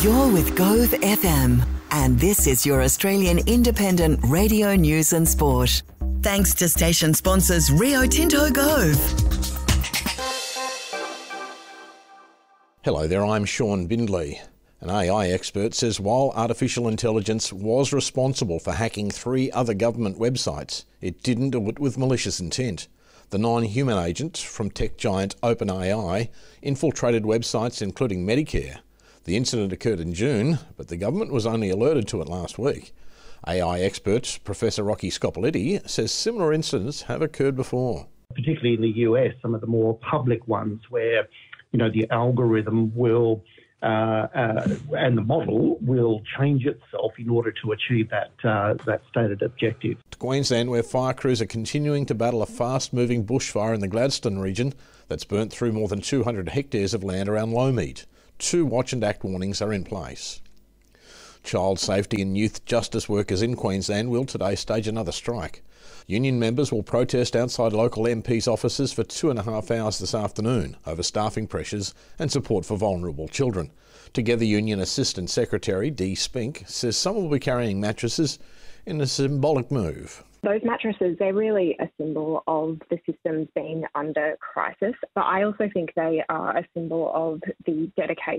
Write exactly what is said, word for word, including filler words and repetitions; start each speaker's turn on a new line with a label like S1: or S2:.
S1: You're with Gove F M, and this is your Australian independent radio news and sport. Thanks to station sponsors Rio Tinto Gove.
S2: Hello there, I'm Sean Bindley. An A I expert says while artificial intelligence was responsible for hacking three other government websites, it didn't do it with malicious intent. The non-human agent from tech giant OpenAI infiltrated websites including Medicare. The incident occurred in June, but the government was only alerted to it last week. A I expert Professor Rocky Scopolitti says similar incidents have occurred before.
S3: Particularly in the U S, some of the more public ones where, you know, the algorithm will uh, uh, and the model will change itself in order to achieve that uh, that stated objective.
S2: To Queensland, where fire crews are continuing to battle a fast-moving bushfire in the Gladstone region that's burnt through more than two hundred hectares of land around Lowmead. Two watch and act warnings are in place. Child safety and youth justice workers in Queensland will today stage another strike. Union members will protest outside local M P's offices for two and a half hours this afternoon over staffing pressures and support for vulnerable children. Together Union Assistant Secretary Dee Spink says some will be carrying mattresses in a symbolic move.
S4: Those mattresses, they're really a symbol of the systems being under crisis, but I also think they are a symbol of the dedication